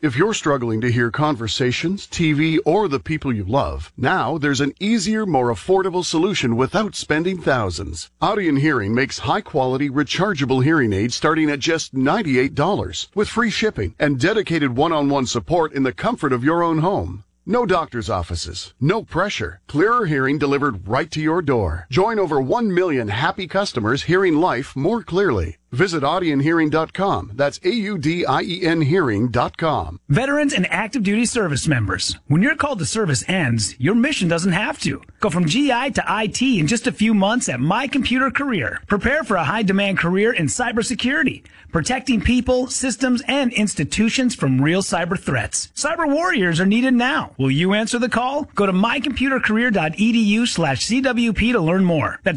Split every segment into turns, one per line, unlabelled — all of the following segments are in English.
If you're struggling to hear conversations, TV, or the people you love, now there's an easier, more affordable solution without spending thousands. Audien Hearing makes high-quality, rechargeable hearing aids starting at just $98 with free shipping and dedicated one-on-one support in the comfort of your own home. No doctor's offices, no pressure. Clearer hearing delivered right to your door. Join over 1 million happy customers hearing life more clearly. Visit audienhearing.com. That's AUDIEN hearing.com.
Veterans and active duty service members. When your call to service ends, your mission doesn't have to. Go from GI to IT in just a few months at My Computer Career. Prepare for a high-demand career in cybersecurity, protecting people, systems, and institutions from real cyber threats. Cyber warriors are needed now. Will you answer the call? Go to mycomputercareer.edu/CWP to learn more. That's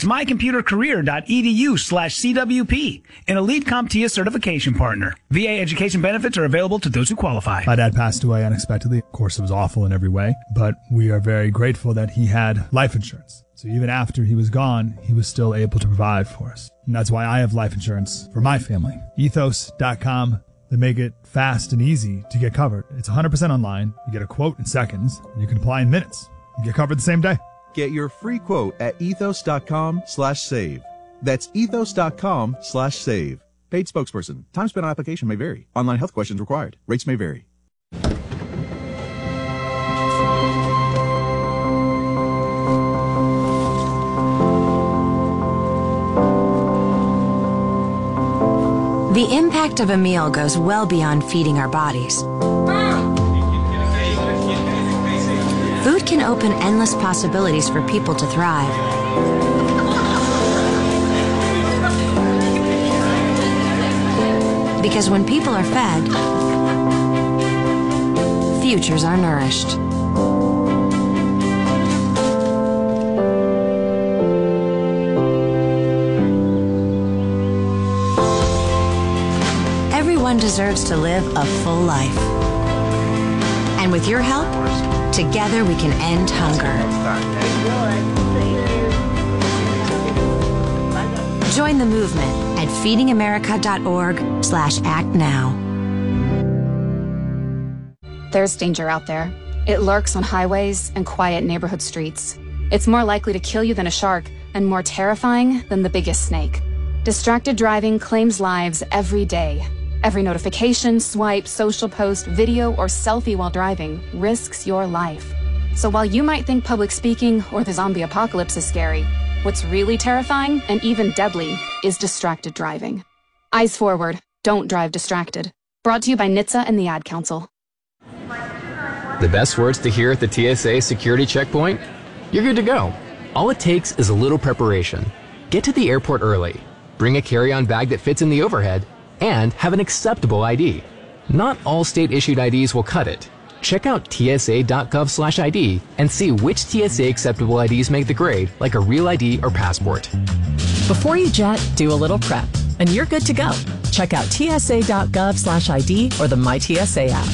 mycomputercareer.edu/CWP. An Elite CompTIA certification partner. VA education benefits are available to those who qualify.
My dad passed away unexpectedly. Of course, it was awful in every way, but we are very grateful that he had life insurance. So even after he was gone, he was still able to provide for us. And that's why I have life insurance for my family. Ethos.com. They make it fast and easy to get covered. It's 100% online. You get a quote in seconds, and you can apply in minutes. You get covered the same day.
Get your free quote at ethos.com/save. That's ethos.com/save. Paid spokesperson. Time spent on application may vary. Online health questions required. Rates may vary.
The impact of a meal goes well beyond feeding our bodies. Food can open endless possibilities for people to thrive. Because when people are fed, futures are nourished. Everyone deserves to live a full life. And with your help, together we can end hunger. Join the movement at feedingamerica.org/actnow.
There's danger out there. It lurks on highways and quiet neighborhood streets. It's more likely to kill you than a shark and more terrifying than the biggest snake. Distracted driving claims lives every day. Every notification, swipe, social post, video, or selfie while driving risks your life. So while you might think public speaking or the zombie apocalypse is scary, what's really terrifying and even deadly is distracted driving. Eyes forward. Don't drive distracted. Brought to you by NHTSA and the Ad Council.
The best words to hear at the TSA security checkpoint? You're good to go. All it takes is a little preparation. Get to the airport early. Bring a carry-on bag that fits in the overhead and have an acceptable ID. Not all state-issued IDs will cut it. Check out tsa.gov/ID and see which TSA acceptable IDs make the grade, like a real ID or passport.
Before you jet, do a little prep, and you're good to go. Check out tsa.gov/ID or the MyTSA app.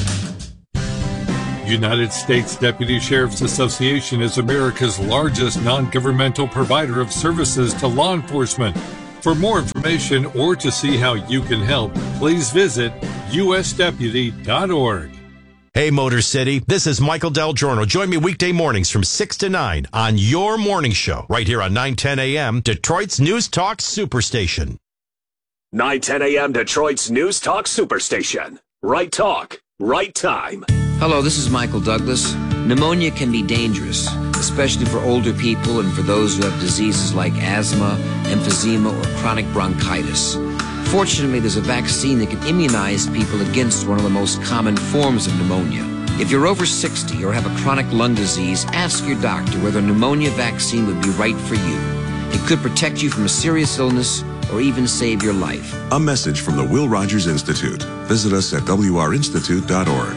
United States Deputy Sheriff's Association is America's largest non-governmental provider of services to law enforcement. For more information or to see how you can help, please visit usdeputy.org.
Hey, Motor City, this is Michael Del Giorno. Join me weekday mornings from 6 to 9 on your morning show, right here on 910 a.m., Detroit's News Talk Superstation.
910 a.m. Detroit's News Talk Superstation. Right talk, right time.
Hello, this is Michael Douglas. Pneumonia can be dangerous, especially for older people and for those who have diseases like asthma, emphysema, or chronic bronchitis. Fortunately, there's a vaccine that can immunize people against one of the most common forms of pneumonia. If you're over 60 or have a chronic lung disease, ask your doctor whether a pneumonia vaccine would be right for you. It could protect you from a serious illness or even save your life.
A message from the Will Rogers Institute. Visit us at wrinstitute.org.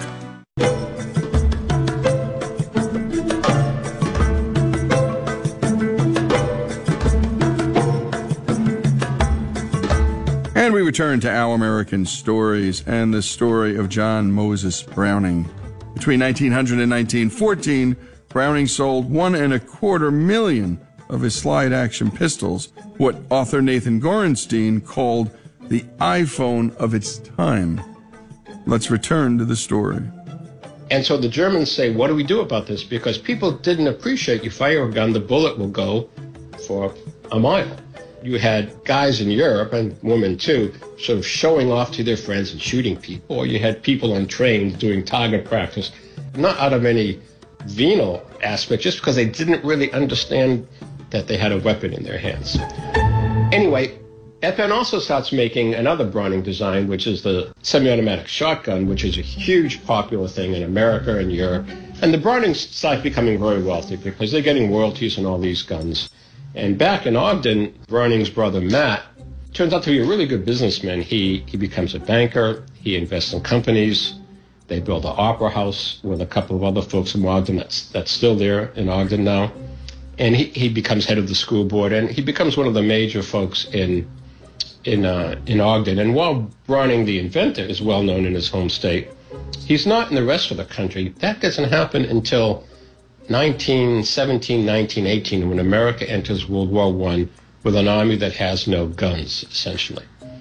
And we return to Our American Stories and the story of John Moses Browning. Between 1900 and 1914, Browning sold 1.25 million of his slide-action pistols, what author Nathan Gorenstein called the iPhone of its time. Let's return to the story.
And so the Germans say, what do we do about this? Because people didn't appreciate you fire a gun, the bullet will go for a mile. You had guys in Europe, and women too, sort of showing off to their friends and shooting people. Or you had people on trains doing target practice, not out of any venal aspect, just because they didn't really understand that they had a weapon in their hands. Anyway, FN also starts making another Browning design, which is the semi-automatic shotgun, which is a huge popular thing in America and Europe. And the Brownings start becoming very wealthy because they're getting royalties on all these guns. And back in Ogden, Browning's brother Matt turns out to be a really good businessman. He becomes a banker. He invests in companies. They build an opera house with a couple of other folks from Ogden that's still there in Ogden now. And he becomes head of the school board, and he becomes one of the major folks in Ogden. And while Browning, the inventor, is well known in his home state, he's not in the rest of the country. That doesn't happen until 1917, 1918, when America enters World War I with an army that has no guns, essentially.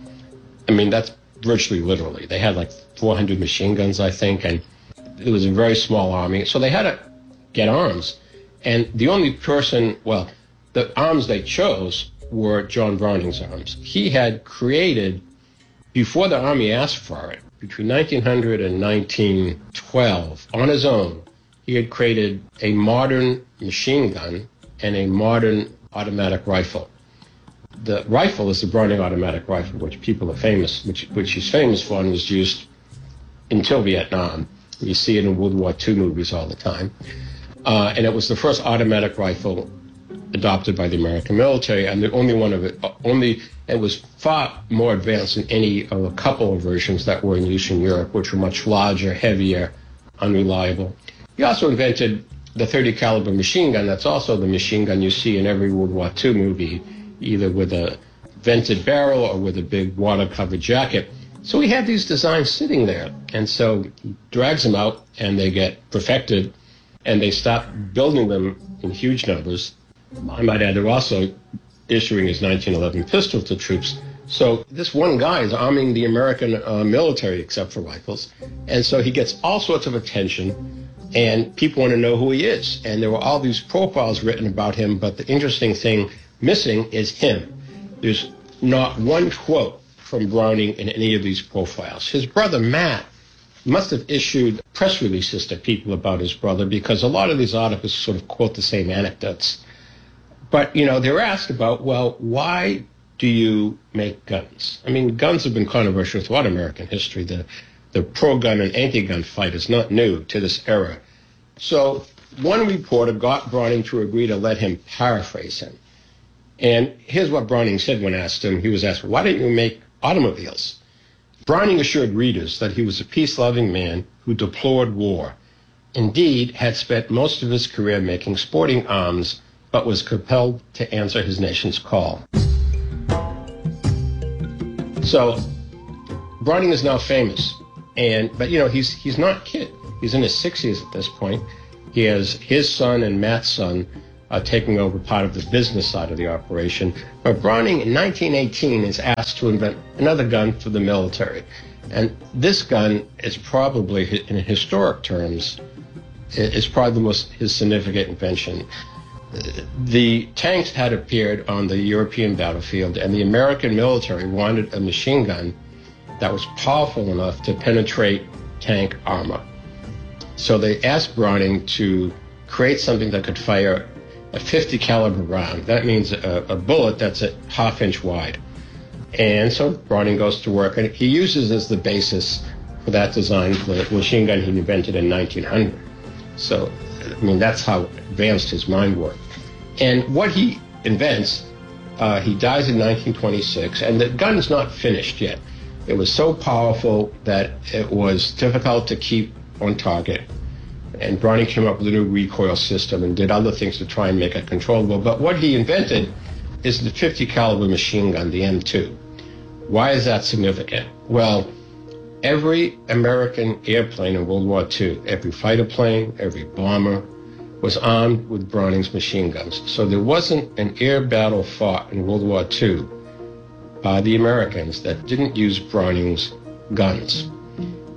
I mean, that's virtually literally. They had like 400 machine guns, I think, and it was a very small army. So they had to get arms. And the only person, well, the arms they chose were John Browning's arms. He had created, before the Army asked for it, between 1900 and 1912, on his own, he had created a modern machine gun and a modern automatic rifle. The rifle is the Browning automatic rifle, which people are famous, which he's famous for and was used until Vietnam. You see it in World War II movies all the time. And it was the first automatic rifle adopted by the American military, and the only one of it, it was far more advanced than any of a couple of versions that were in use in Europe, which were much larger, heavier, unreliable. He also invented the .30 caliber machine gun. That's also the machine gun you see in every World War II movie, either with a vented barrel or with a big water-covered jacket. So he had these designs sitting there, and so he drags them out, and they get perfected, and they stop building them in huge numbers. I might add, they're also issuing his 1911 pistol to troops. So this one guy is arming the American military, except for rifles. And so he gets all sorts of attention, and people want to know who he is. And there were all these profiles written about him, but the interesting thing missing is him. There's not one quote from Browning in any of these profiles. His brother, Matt, must have issued press releases to people about his brother, because a lot of these articles sort of quote the same anecdotes. But, you know, they were asked about, well, why do you make guns? I mean, guns have been controversial throughout American history. The pro-gun and anti-gun fight is not new to this era. So one reporter got Browning to agree to let him paraphrase him. And here's what Browning said when asked him. He was asked, why didn't you make automobiles? Browning assured readers that he was a peace-loving man who deplored war. Indeed, had spent most of his career making sporting arms, but was compelled to answer his nation's call. So Browning is now famous, but you know, he's not a kid. He's in his 60s at this point. He has his son and Matt's son taking over part of the business side of the operation. But Browning in 1918 is asked to invent another gun for the military. And this gun is probably, in historic terms, is probably the most his significant invention. The tanks had appeared on the European battlefield, and the American military wanted a machine gun that was powerful enough to penetrate tank armor. So they asked Browning to create something that could fire a .50 caliber round. That means a bullet that's a half-inch wide. And so Browning goes to work, and he uses as the basis for that design the machine gun he invented in 1900. So, I mean, that's how advanced his mind worked. And what he invents, he dies in 1926, and the gun's not finished yet. It was so powerful that it was difficult to keep on target. And Browning came up with a new recoil system and did other things to try and make it controllable. But what he invented is the .50 caliber machine gun, the M2. Why is that significant? Well, every American airplane in World War II, every fighter plane, every bomber, was armed with Browning's machine guns. So there wasn't an air battle fought in World War II by the Americans that didn't use Browning's guns.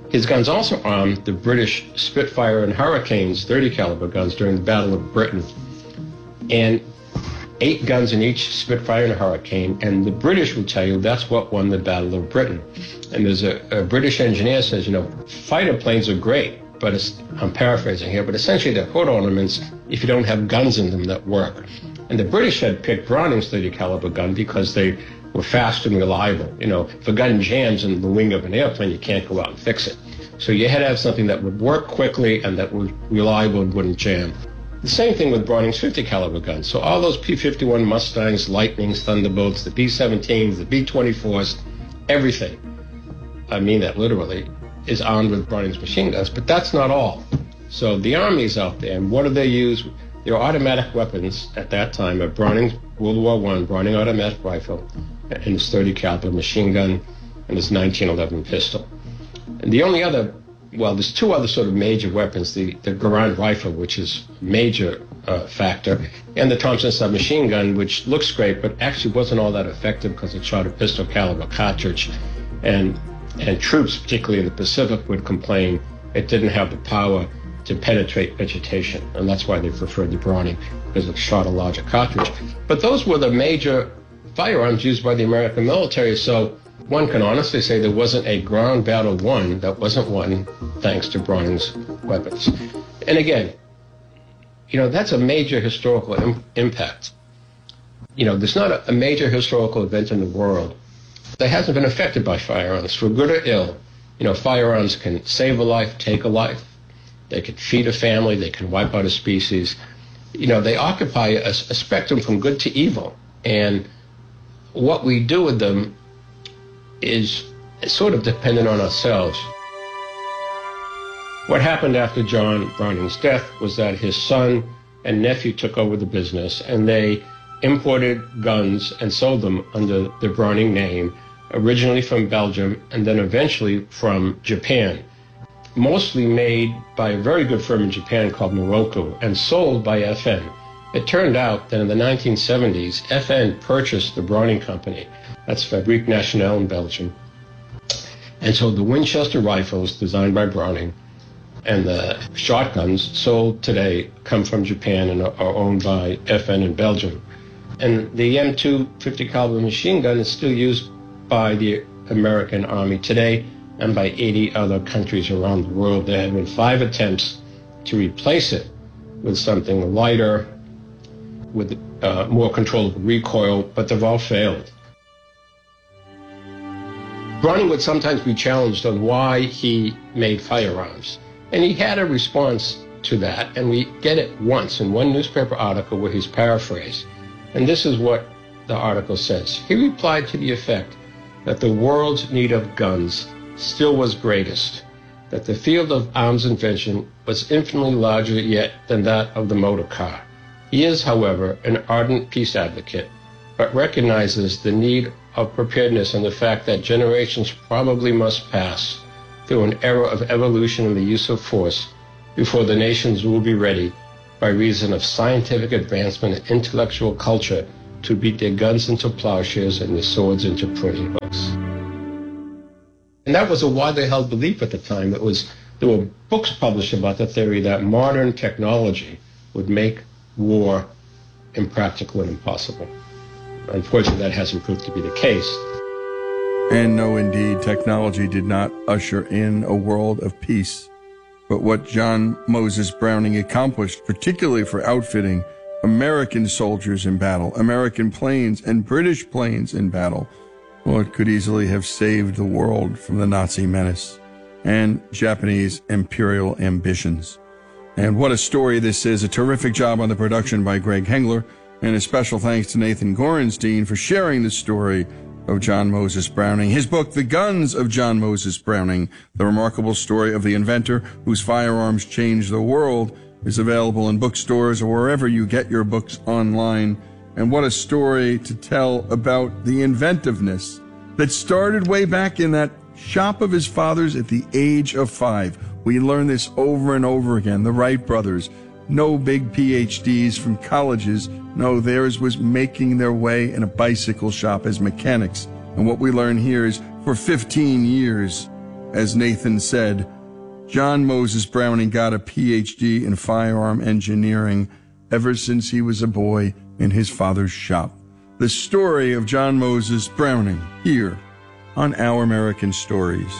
His guns also armed the British Spitfire and Hurricanes 30 caliber guns during the Battle of Britain. And 8 guns in each Spitfire and Hurricane, and the British will tell you that's what won the Battle of Britain. And there's a British engineer says, fighter planes are great, but I'm paraphrasing here, but essentially they're hood ornaments if you don't have guns in them that work. And the British had picked Browning's 30 caliber gun because they were fast and reliable. If a gun jams in the wing of an airplane, you can't go out and fix it. So you had to have something that would work quickly and that was reliable and wouldn't jam. The same thing with Browning's 50 caliber guns. So all those P-51 Mustangs, Lightnings, Thunderbolts, the B-17s, the B-24s, everything, I mean that literally, is armed with Browning's machine guns. But that's not all. So the Army's out there, and what do they use? Their automatic weapons at that time are Browning's World War I Browning automatic rifle and his 30 caliber machine gun and his 1911 pistol. And the only other, there's 2 other sort of major weapons, the Garand rifle, which is a major factor, and the Thompson submachine gun, which looks great, but actually wasn't all that effective because it shot a pistol caliber cartridge. And troops, particularly in the Pacific, would complain it didn't have the power to penetrate vegetation, and that's why they preferred the Browning, because it shot a larger cartridge. But those were the major firearms used by the American military, so one can honestly say there wasn't a ground battle won that wasn't won thanks to Browning's weapons. And again, that's a major historical impact. There's not a major historical event in the world that hasn't been affected by firearms, for good or ill. Firearms can save a life, take a life. They can feed a family. They can wipe out a species. They occupy a spectrum from good to evil. And what we do with them is sort of dependent on ourselves. What happened after John Browning's death was that his son and nephew took over the business, and they imported guns and sold them under the Browning name, originally from Belgium and then eventually from Japan. Mostly made by a very good firm in Japan called Moroku and sold by FN. It turned out that in the 1970s, FN purchased the Browning Company. That's Fabrique Nationale in Belgium. And so the Winchester rifles designed by Browning and the shotguns sold today come from Japan and are owned by FN in Belgium. And the M2 50 caliber machine gun is still used by the American Army today and by 80 other countries around the world. There have been 5 attempts to replace it with something lighter, with more controllable recoil, but they've all failed. Browning would sometimes be challenged on why he made firearms. And he had a response to that, and we get it once in one newspaper article where he's paraphrased. And this is what the article says. He replied to the effect that the world's need of guns still was greatest, that the field of arms invention was infinitely larger yet than that of the motor car. He is, however, an ardent peace advocate, but recognizes the need of preparedness and the fact that generations probably must pass through an era of evolution in the use of force before the nations will be ready, by reason of scientific advancement and intellectual culture, to beat their guns into plowshares and their swords into pruning hooks. And that was a widely held belief at the time. There were books published about the theory that modern technology would make war impractical and impossible. Unfortunately, that hasn't proved to be the case.
And no, indeed, technology did not usher in a world of peace. But what John Moses Browning accomplished, particularly for outfitting American soldiers in battle, American planes and British planes in battle, well, it could easily have saved the world from the Nazi menace and Japanese imperial ambitions. And what a story this is. A terrific job on the production by Greg Hengler, and a special thanks to Nathan Gorenstein for sharing the story of John Moses Browning. His book, The Guns of John Moses Browning, the remarkable story of the inventor whose firearms changed the world, is available in bookstores or wherever you get your books online. And what a story to tell about the inventiveness that started way back in that shop of his father's at the age of 5. We learn this over and over again. The Wright brothers, no big PhDs from colleges. No, theirs was making their way in a bicycle shop as mechanics. And what we learn here is for 15 years, as Nathan said, John Moses Browning got a PhD in firearm engineering ever since he was a boy in his father's shop. The story of John Moses Browning here on Our American Stories.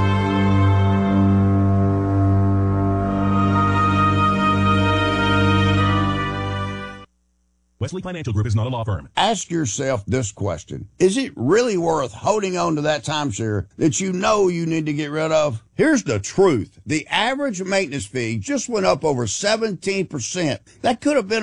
Wesley Financial Group is not a law firm.
Ask yourself this question. Is it really worth holding on to that timeshare that you know you need to get rid of? Here's the truth. The average maintenance fee just went up over 17%. That could have been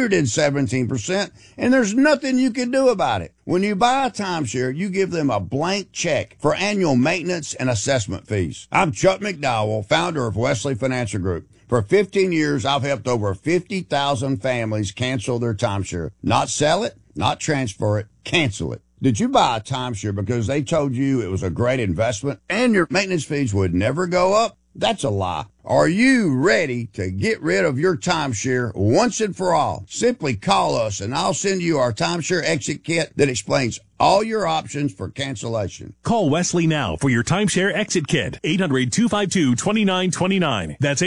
117%, and there's nothing you can do about it. When you buy a timeshare, you give them a blank check for annual maintenance and assessment fees. I'm Chuck McDowell, founder of Wesley Financial Group. For 15 years, I've helped over 50,000 families cancel their timeshare. Not sell it, not transfer it, cancel it. Did you buy a timeshare because they told you it was a great investment and your maintenance fees would never go up? That's a lie. Are you ready to get rid of your timeshare once and for all? Simply call us and I'll send you our timeshare exit kit that explains all your options for cancellation.
Call Wesley now for your timeshare exit kit. 800-252-2929. That's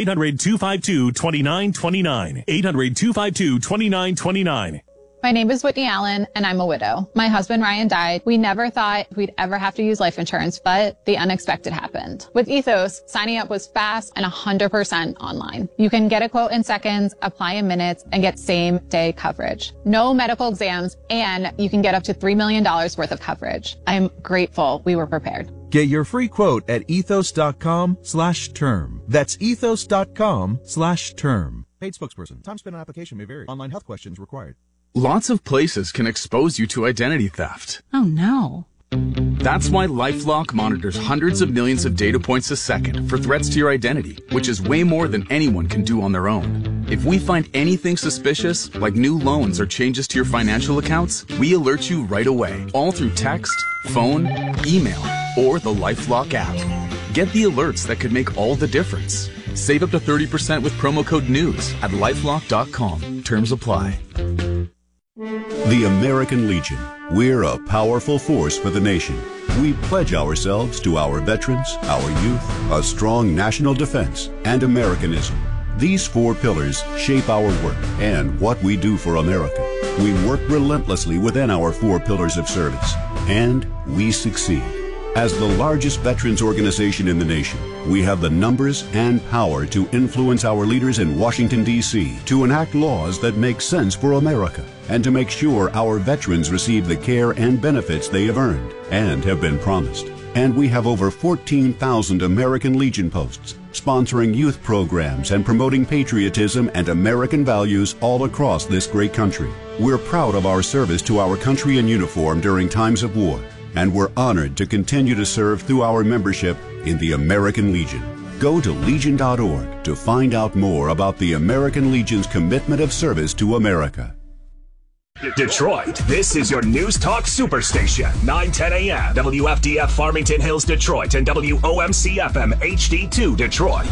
800-252-2929. 800-252-2929.
My name is Whitney Allen, and I'm a widow. My husband, Ryan, died. We never thought we'd ever have to use life insurance, but the unexpected happened. With Ethos, signing up was fast and 100% online. You can get a quote in seconds, apply in minutes, and get same-day coverage. No medical exams, and you can get up to $3 million worth of coverage. I'm grateful we were prepared.
Get your free quote at ethos.com/term. That's ethos.com/term. Paid spokesperson. Time spent on application may vary. Online health questions required.
Lots of places can expose you to identity theft.
Oh no.
That's why LifeLock monitors hundreds of millions of data points a second for threats to your identity, which is way more than anyone can do on their own. If we find anything suspicious, like new loans or changes to your financial accounts, we alert you right away, all through text, phone, email, or the LifeLock app. Get the alerts that could make all the difference. Save up to 30% with promo code NEWS at LifeLock.com. Terms apply.
The American Legion. We're a powerful force for the nation. We pledge ourselves to our veterans, our youth, a strong national defense, and Americanism. These four pillars shape our work and what we do for America. We work relentlessly within our four pillars of service, and we succeed. As the largest veterans organization in the nation, we have the numbers and power to influence our leaders in Washington, D.C. to enact laws that make sense for America and to make sure our veterans receive the care and benefits they have earned and have been promised. And we have over 14,000 American Legion posts sponsoring youth programs and promoting patriotism and American values all across this great country. We're proud of our service to our country in uniform during times of war, and we're honored to continue to serve through our membership in the American Legion. Go to Legion.org to find out more about the American Legion's commitment of service to America.
Detroit, this is your News Talk Superstation. 910 a.m. WFDF Farmington Hills, Detroit, and WOMC-FM HD2 Detroit.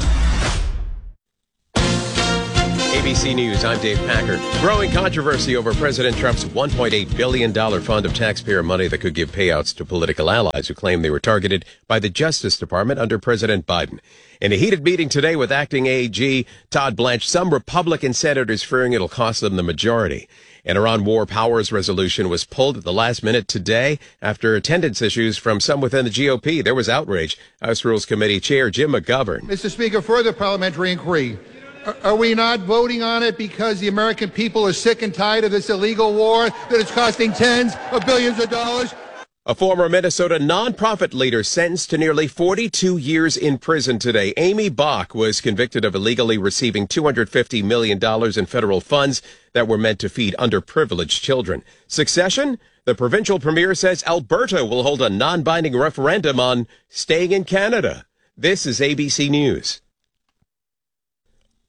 ABC News, I'm Dave Packard. Growing controversy over President Trump's $1.8 billion fund of taxpayer money that could give payouts to political allies who claim they were targeted by the Justice Department under President Biden. In a heated meeting today with acting AG Todd Blanche, some Republican senators fearing it'll cost them the majority. An Iran War Powers resolution was pulled at the last minute today after attendance issues from some within the GOP. There was outrage. House Rules Committee Chair Jim McGovern.
Mr. Speaker, further parliamentary inquiry. Are we not voting on it because the American people are sick and tired of this illegal war that is costing tens of billions of dollars?
A former Minnesota nonprofit leader sentenced to nearly 42 years in prison today. Amy Bach was convicted of illegally receiving $250 million in federal funds that were meant to feed underprivileged children. Succession? The provincial premier says Alberta will hold a non-binding referendum on staying in Canada. This is ABC News.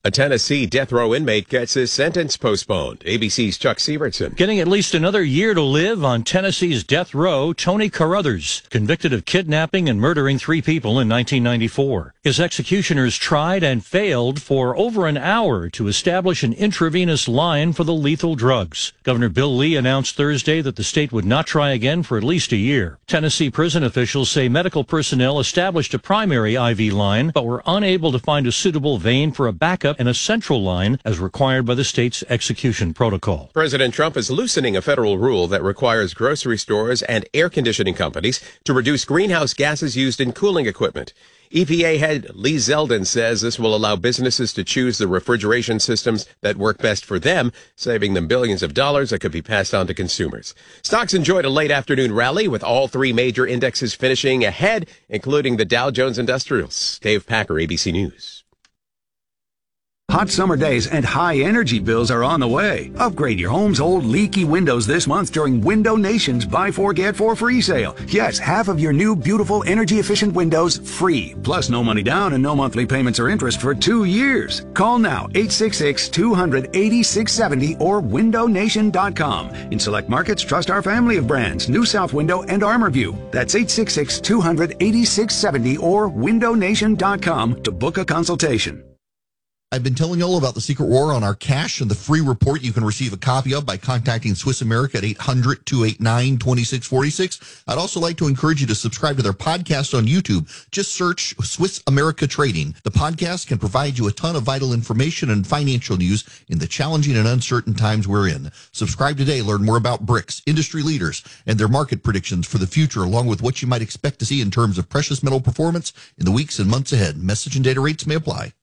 A Tennessee death row inmate gets his sentence postponed. ABC's Chuck Sievertson.
Getting at least another year to live on Tennessee's death row, Tony Carruthers, convicted of kidnapping and murdering 3 people in 1994. His executioners tried and failed for over an hour to establish an intravenous line for the lethal drugs. Governor Bill Lee announced Thursday that the state would not try again for at least a year. Tennessee prison officials say medical personnel established a primary IV line, but were unable to find a suitable vein for a backup and a central line as required by the state's execution protocol.
President Trump is loosening a federal rule that requires grocery stores and air conditioning companies to reduce greenhouse gases used in cooling equipment. EPA head Lee Zeldin says this will allow businesses to choose the refrigeration systems that work best for them, saving them billions of dollars that could be passed on to consumers. Stocks enjoyed a late afternoon rally with all 3 major indexes finishing ahead, including the Dow Jones Industrials. Dave Packer, ABC News.
Hot summer days and high energy bills are on the way. Upgrade your home's old leaky windows this month during Window Nation's Buy 4 Get 4 free sale. Yes, half of your new beautiful energy efficient windows free. Plus no money down and no monthly payments or interest for 2 years. Call now 866-200-8670 or windownation.com. In select markets, trust our family of brands, New South Window and ArmorView. That's 866-200-8670 or windownation.com to book a consultation.
I've been telling you all about the secret war on our cash and the free report you can receive a copy of by contacting Swiss America at 800-289-2646. I'd also like to encourage you to subscribe to their podcast on YouTube. Just search Swiss America Trading. The podcast can provide you a ton of vital information and financial news in the challenging and uncertain times we're in. Subscribe today. Learn more about BRICS, industry leaders, and their market predictions for the future, along with what you might expect to see in terms of precious metal performance in the weeks and months ahead. Message and data rates may apply.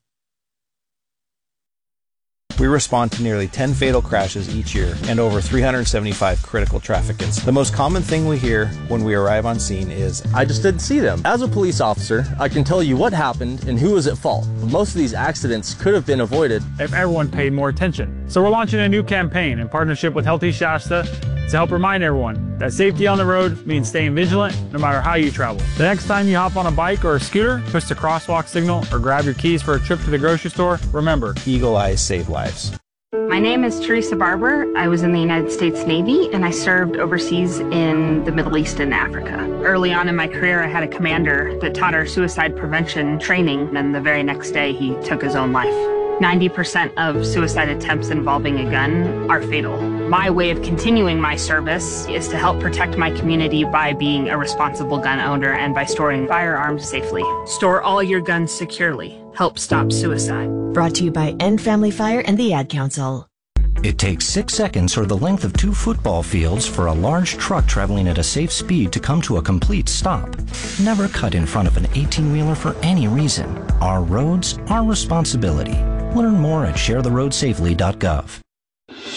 We respond to nearly 10 fatal crashes each year and over 375 critical traffic incidents. The most common thing we hear when we arrive on scene is, "I just didn't see them." As a police officer, I can tell you what happened and who was at fault. Most of these accidents could have been avoided
if everyone paid more attention. So we're launching a new campaign in partnership with Healthy Shasta to help remind everyone that safety on the road means staying vigilant no matter how you travel. The next time you hop on a bike or a scooter, push the crosswalk signal, or grab your keys for a trip to the grocery store, remember,
Eagle Eyes save lives.
My name is Teresa Barber. I was in the United States Navy and I served overseas in the Middle East and Africa. Early on in my career, I had a commander that taught our suicide prevention training, and the very next day he took his own life. 90% of suicide attempts involving a gun are fatal. My way of continuing my service is to help protect my community by being a responsible gun owner and by storing firearms safely. Store all your guns securely. Help stop suicide.
Brought to you by End Family Fire and the Ad Council.
It takes 6 seconds or the length of 2 football fields for a large truck traveling at a safe speed to come to a complete stop. Never cut in front of an 18-wheeler for any reason. Our roads, our responsibility. Learn more at sharetheroadsafely.gov.